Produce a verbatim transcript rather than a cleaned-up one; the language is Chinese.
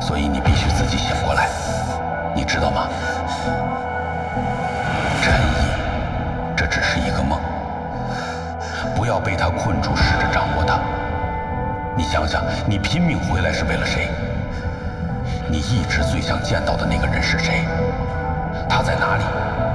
所以你必须自己醒过来，你知道吗？陈毅，这只是一个梦，不要被他困住，试着掌握它。你想想，你拼命回来是为了谁？你一直最想见到的那个人是谁？他在哪里？